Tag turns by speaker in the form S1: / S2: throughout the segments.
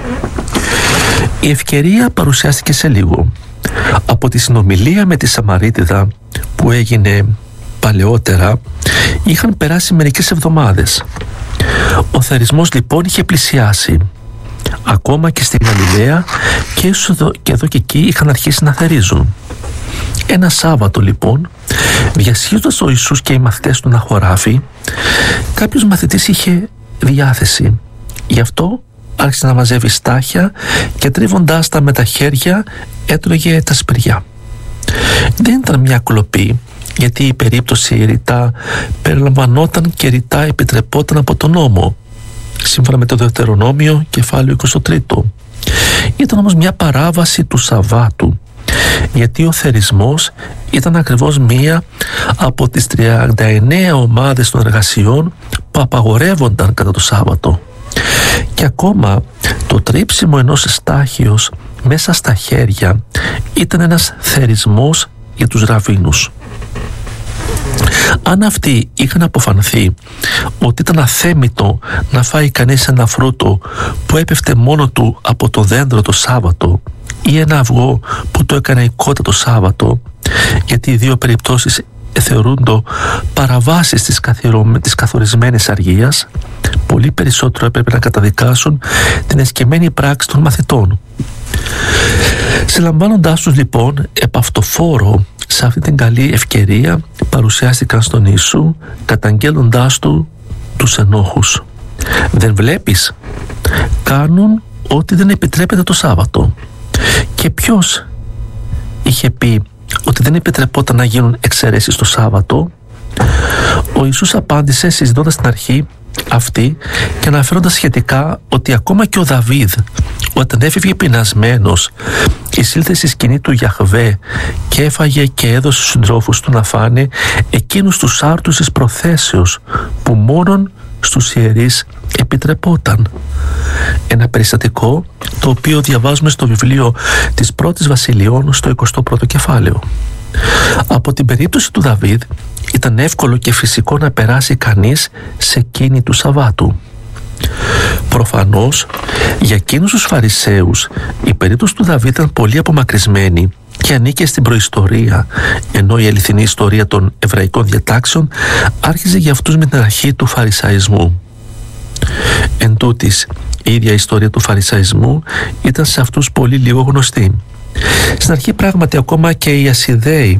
S1: Η ευκαιρία παρουσιάστηκε σε λίγο. Από τη συνομιλία με τη Σαμαρίτιδα που έγινε παλαιότερα είχαν περάσει μερικές εβδομάδες. Ο θερισμός λοιπόν είχε πλησιάσει. Ακόμα και στη Γαλιλαία και εδώ και εκεί είχαν αρχίσει να θερίζουν. Ένα Σάββατο λοιπόν, διασχίζοντας ο Ιησούς και οι μαθητές του ένα χωράφι, κάποιος μαθητής είχε διάθεση. Γι' αυτό άρχισε να μαζεύει στάχια και τρίβοντάς τα με τα χέρια έτρωγε τα σπηριά. Δεν ήταν μια κλοπή, γιατί η περίπτωση ρητά περιλαμβανόταν και ρητά επιτρεπόταν από τον νόμο, σύμφωνα με το Δευτερονόμιο κεφάλαιο 23. Ήταν όμως μια παράβαση του Σαββάτου, γιατί ο θερισμός ήταν ακριβώς μία από τις 39 ομάδες των εργασιών που απαγορεύονταν κατά το Σάββατο. Και ακόμα το τρίψιμο ενός στάχιος μέσα στα χέρια ήταν ένας θερισμός για τους ραββίνους. Αν αυτοί είχαν αποφανθεί ότι ήταν αθέμητο να φάει κανείς ένα φρούτο που έπεφτε μόνο του από το δέντρο το Σάββατο ή ένα αυγό που το έκανε η κότα το Σάββατο, γιατί οι δύο περιπτώσεις θεωρούνται παραβάσεις της καθορισμένης αργίας, πολύ περισσότερο έπρεπε να καταδικάσουν την εσκεμμένη πράξη των μαθητών. Συλλαμβάνοντάς τους λοιπόν επ' αυτοφόρο σε αυτή την καλή ευκαιρία, παρουσιάστηκαν στον Ιησού καταγγέλλοντάς του τους ενόχους. Δεν βλέπεις? Κάνουν ό,τι δεν επιτρέπεται το Σάββατο. Και ποιος είχε πει ότι δεν επιτρεπόταν να γίνουν εξαιρέσεις το Σάββατο? Ο Ιησούς απάντησε συζητώντας την αρχή αυτή και αναφέροντας σχετικά ότι ακόμα και ο Δαβίδ, όταν έφευγε πεινασμένος, εισήλθε στη σκηνή του Γιαχβέ και έφαγε και έδωσε στους συντρόφους του να φάνε εκείνους τους άρτους της προθέσεως που μόνον στους ιερείς επιτρεπόταν. Ένα περιστατικό το οποίο διαβάζουμε στο βιβλίο της Πρώτης Βασιλειών στο 21ο κεφάλαιο. Από την περίπτωση του Δαβίδ ήταν εύκολο και φυσικό να περάσει κανείς σε εκείνη του Σαββάτου. Προφανώς για εκείνους τους Φαρισαίους η περίπτωση του Δαβίδ ήταν πολύ απομακρυσμένη και ανήκε στην προϊστορία, ενώ η αληθινή ιστορία των εβραϊκών διατάξεων άρχιζε για αυτούς με την αρχή του Φαρισαϊσμού. Εν τούτης, η ίδια ιστορία του Φαρισαϊσμού ήταν σε αυτούς πολύ λίγο γνωστή. Στην αρχή πράγματι ακόμα και οι Ασιδαίοι,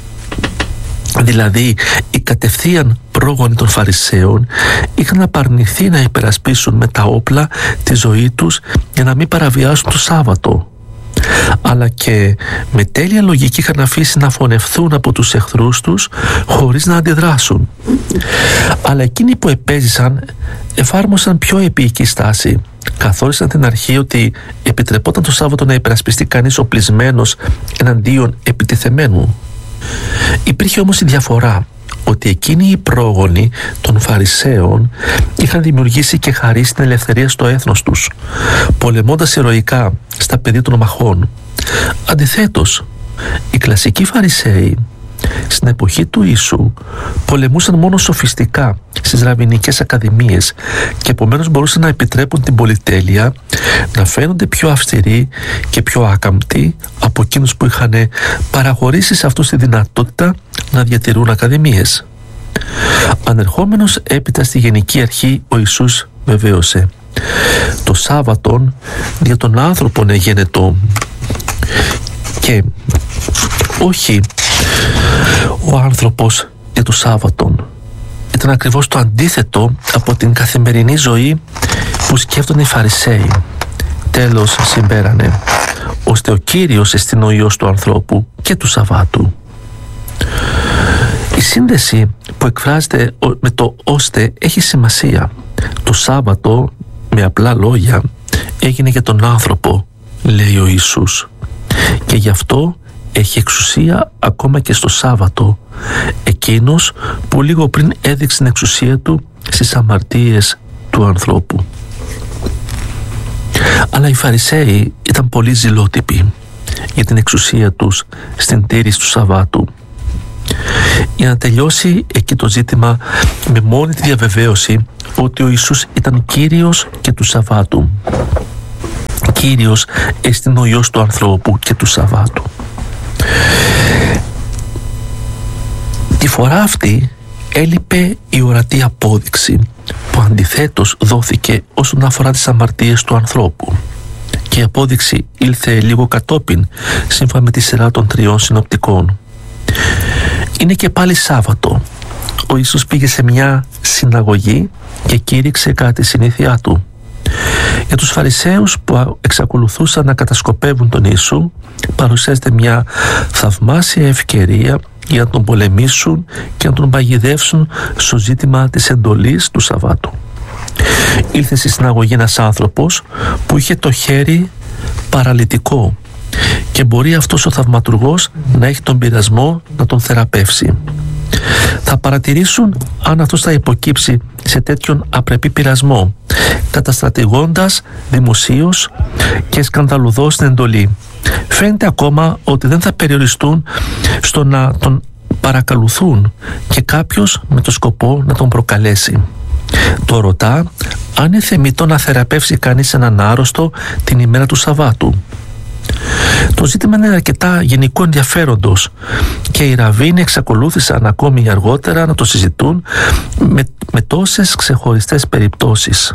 S1: δηλαδή οι κατευθείαν πρόγονοι των Φαρισαίων, είχαν απαρνηθεί να υπερασπίσουν με τα όπλα τη ζωή τους για να μην παραβιάσουν το Σάββατο, αλλά και με τέλεια λογική είχαν αφήσει να φωνευθούν από τους εχθρούς τους χωρίς να αντιδράσουν. Αλλά εκείνοι που επέζησαν εφάρμοσαν πιο επίοικη στάση. Καθόρισαν την αρχή ότι επιτρεπόταν το Σάββατο να υπερασπιστεί κανείς οπλισμένος εναντίον επιτιθεμένου. Υπήρχε όμως η διαφορά ότι εκείνοι οι πρόγονοι των Φαρισαίων είχαν δημιουργήσει και χαρίσει την ελευθερία στο έθνος τους, πολεμώντας ηρωικά στα πεδία των μαχών. Αντιθέτως, οι κλασικοί Φαρισαίοι στην εποχή του Ιησού πολεμούσαν μόνο σοφιστικά στις ραββινικές ακαδημίες και επομένως μπορούσαν να επιτρέπουν την πολυτέλεια, να φαίνονται πιο αυστηροί και πιο άκαμπτοι από εκείνους που είχαν παραχωρήσει σε αυτούς τη δυνατότητα να διατηρούν ακαδημίες. Ανερχόμενος έπειτα στη Γενική Αρχή, ο Ιησούς βεβαίωσε: το Σάββατον δια των άνθρωπων εγένετο, και όχι ο άνθρωπος για το Σάββατον. Ήταν ακριβώς το αντίθετο από την καθημερινή ζωή που σκέφτονται οι Φαρισαίοι. Τέλος συμπέρανε, ώστε ο Κύριος εστίν ο Υιός του ανθρώπου και του Σαββάτου. Η σύνδεση που εκφράζεται με το ώστε έχει σημασία. Το Σάββατο, με απλά λόγια, έγινε για τον άνθρωπο, λέει ο Ιησούς, και γι' αυτό έχει εξουσία ακόμα και στο Σάββατο, εκείνος που λίγο πριν έδειξε την εξουσία του στις αμαρτίες του ανθρώπου. Αλλά οι Φαρισαίοι ήταν πολύ ζηλότυποι για την εξουσία τους στην τήρηση του Σαββάτου. Για να τελειώσει εκεί το ζήτημα με μόνη τη διαβεβαίωση ότι ο Ιησούς ήταν Κύριος και του Σαββάτου. Κύριος εστιν ο Υιός του ανθρώπου και του Σαββάτου. Τη φορά αυτή έλειπε η ορατή απόδειξη που αντιθέτως δόθηκε όσον αφορά τις αμαρτίες του ανθρώπου, και η απόδειξη ήλθε λίγο κατόπιν σύμφωνα με τη σειρά των 3 συνοπτικών. Είναι και πάλι Σάββατο. Ο Ιησούς πήγε σε μια συναγωγή και κήρυξε κατά τη συνήθειά του. Για τους Φαρισαίους που εξακολουθούσαν να κατασκοπεύουν τον Ιησού, παρουσιάζεται μια θαυμάσια ευκαιρία για να τον πολεμήσουν και να τον παγιδεύσουν στο ζήτημα της εντολής του Σαββάτου. Ήλθε στη συναγωγή ένας άνθρωπος που είχε το χέρι παραλυτικό και μπορεί αυτός ο θαυματουργός να έχει τον πειρασμό να τον θεραπεύσει. Θα παρατηρήσουν αν αυτός θα υποκύψει σε τέτοιον απρεπή πειρασμό, καταστρατηγώντας δημοσίως και σκανδαλουδώς την εντολή. Φαίνεται ακόμα ότι δεν θα περιοριστούν στο να τον παρακαλουθούν και κάποιος με το σκοπό να τον προκαλέσει. Το ρωτά αν είναι θεμιτό να θεραπεύσει κανείς έναν άρρωστο την ημέρα του Σαββάτου. Το ζήτημα είναι αρκετά γενικού ενδιαφέροντος και οι ραββίνοι εξακολούθησαν ακόμη αργότερα να το συζητούν με τόσες ξεχωριστές περιπτώσεις.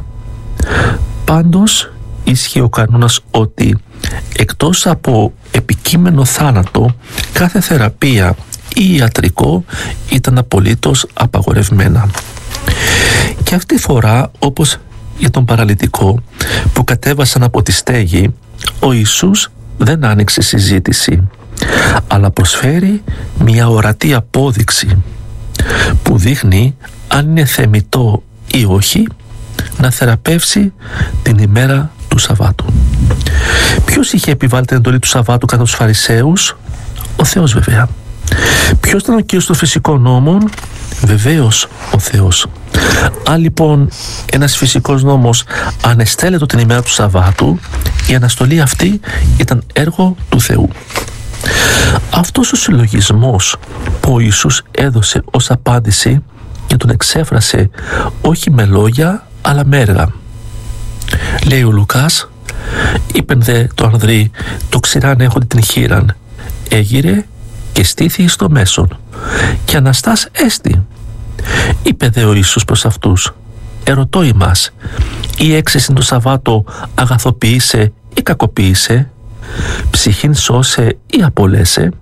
S1: Πάντως ίσχυε ο κανόνας ότι εκτός από επικείμενο θάνατο, κάθε θεραπεία ή ιατρικό ήταν απολύτως απαγορευμένα. Και αυτή τη φορά, όπως για τον παραλυτικό που κατέβασαν από τη στέγη, ο Ιησούς δεν άνοιξε συζήτηση, αλλά προσφέρει μια ορατή απόδειξη που δείχνει αν είναι θεμιτό ή όχι να θεραπεύσει την ημέρα του Σαββάτου. Ποιος είχε επιβάλει την εντολή του Σαββάτου κατά τους Φαρισαίους? Ο Θεός βέβαια. Ποιος ήταν ο κύριος των φυσικών νόμων? Βεβαίως ο Θεός. Αν λοιπόν ένας φυσικός νόμος ανεστέλλεται την ημέρα του Σαββάτου, η αναστολή αυτή ήταν έργο του Θεού. Αυτός ο συλλογισμός που ο Ιησούς έδωσε ως απάντηση και τον εξέφρασε όχι με λόγια αλλά με έργα. Λέει ο Λουκάς, είπεν δε το ανδρή, το ξηράν έχοντι την χείραν, έγειρε και στήθη στο μέσον και αναστάς έστη. Είπε δε ο Ιησούς προς αυτούς, ερωτώ ημάς, ή έξεσιν το Σαββάτο αγαθοποιήσε ή κακοποίησε, ψυχήν σώσε ή απολέσε?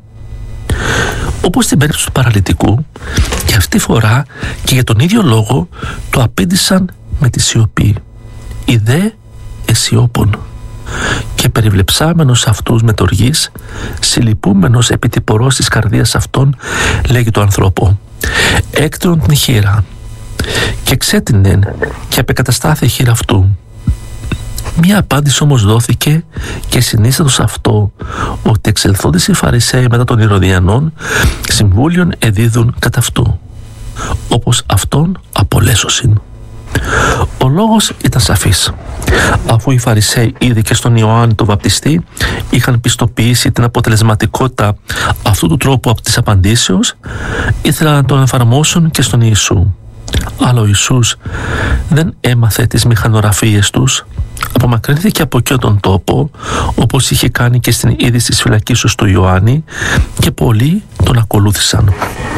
S1: Όπως στην περίπτωση του παραλυτικού, και αυτή τη φορά και για τον ίδιο λόγο το απήντησαν με τη σιωπή. Οι δε εσιώπων. Και περιβλεψάμενος αυτούς με τοργής, συλλυπούμενος επί τη πορώς της καρδίας αυτών, λέγει το ανθρώπο, έκτρον την χείρα και ξέτεινεν και απεκαταστάθη η χείρα αυτού. Μία απάντηση όμως δόθηκε και συνίστατος αυτό, ότι εξελθόντες οι Φαρισαίοι μετά των Ηρωδιανών συμβούλιον εδίδουν κατά αυτού, όπως αυτόν απολέσωσιν. Ο λόγος ήταν σαφής. Αφού οι Φαρισαίοι ήδη και στον Ιωάννη τον Βαπτιστή είχαν πιστοποιήσει την αποτελεσματικότητα αυτού του τρόπου της απαντήσεως, ήθελαν να τον εφαρμόσουν και στον Ιησού. Αλλά ο Ιησούς δεν έμαθε τις μηχανογραφίες τους, απομακρύνθηκε από εκείνον τον τόπο, όπως είχε κάνει και στην είδηση της φυλακίσεως του Ιωάννη, και πολλοί τον ακολούθησαν.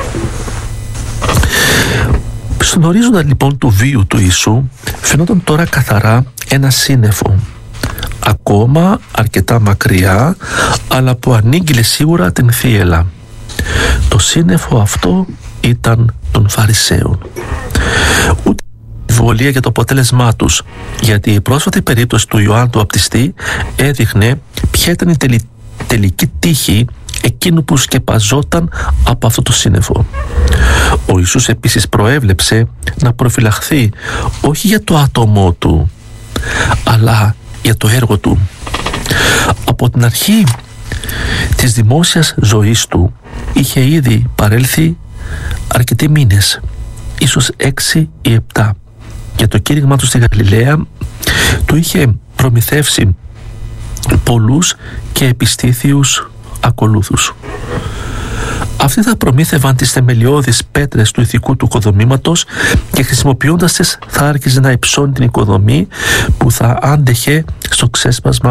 S1: Στον ορίζοντα λοιπόν του βίου του Ιησού φαινόταν τώρα καθαρά ένα σύννεφο, ακόμα αρκετά μακριά, αλλά που ανήγγειλε σίγουρα την θύελλα. Το σύννεφο αυτό ήταν των Φαρισαίων. Ούτε αμφιβολία για το αποτέλεσμά τους, γιατί η πρόσφατη περίπτωση του Ιωάννη του Βαπτιστή έδειχνε ποια ήταν η τελική τύχη εκείνου που σκεπαζόταν από αυτό το σύννεφο. Ο Ιησούς επίσης προέβλεψε να προφυλαχθεί όχι για το άτομό του, αλλά για το έργο του. Από την αρχή της δημόσιας ζωής του είχε ήδη παρέλθει αρκετοί μήνες, ίσως 6 ή 7, και το κήρυγμα του στη Γαλιλαία του είχε προμηθεύσει πολλούς και επιστήθιους ακολούθους. Αυτοί θα προμήθευαν τις θεμελιώδεις πέτρες του ηθικού του οικοδομήματος και χρησιμοποιώντας τις θα άρχιζε να υψώνει την οικοδομή που θα άντεχε στο ξέσπασμα